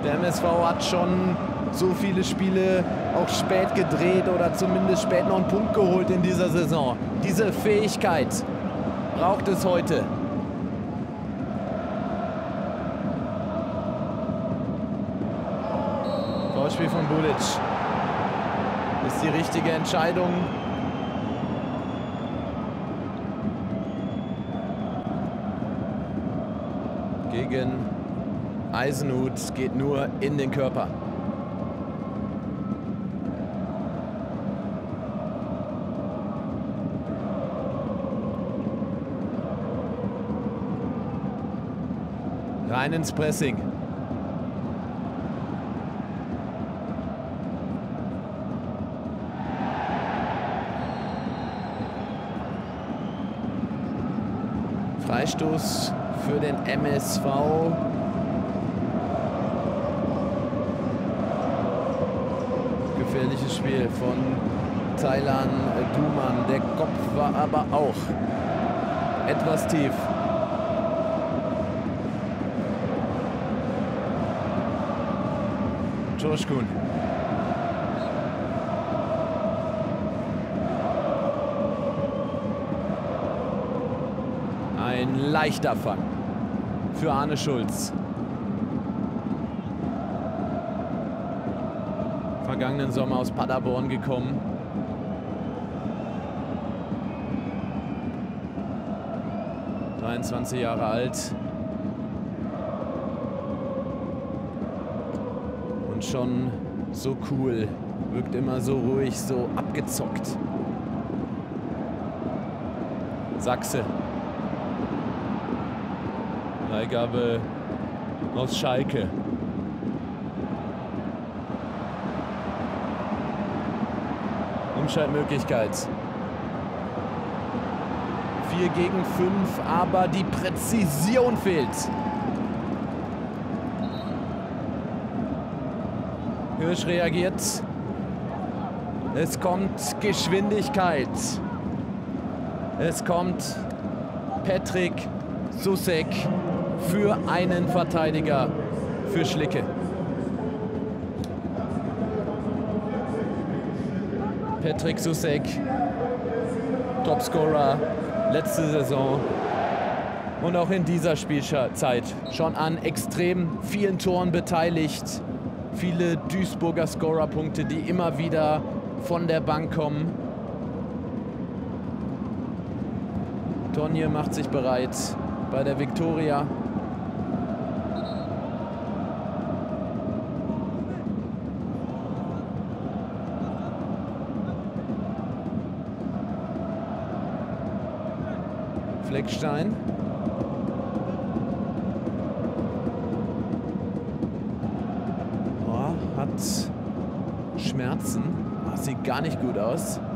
Der MSV hat schon so viele Spiele auch spät gedreht oder zumindest spät noch einen Punkt geholt in dieser Saison. Diese Fähigkeit braucht es heute. Foulspiel von Bulic. Ist die richtige Entscheidung. Gegen Eisenhut, geht nur in den Körper. Rein ins Pressing. Freistoß für den MSV. Gefährliches Spiel von Taylan Duman. Der Kopf war aber auch etwas tief. Coşkun. Ein leichter Fang für Arne Schulz. Vergangenen Sommer aus Paderborn gekommen. (23 Jahre alt. Und schon so cool. Wirkt immer so ruhig, so abgezockt. Sachse. Leihgabe aus Schalke. Umschaltmöglichkeit. 4 gegen 5, aber die Präzision fehlt. Hirsch reagiert. Es kommt Geschwindigkeit. Es kommt Patrick Soucek für einen Verteidiger für Schlicke. Patrick Soucek, Topscorer letzte Saison und auch in dieser Spielzeit schon an extrem vielen Toren beteiligt. Viele Duisburger Scorerpunkte, die immer wieder von der Bank kommen. Tonje macht sich bereit bei der Viktoria. Fleckstein. Oh, hat Schmerzen. Oh, sieht gar nicht gut aus.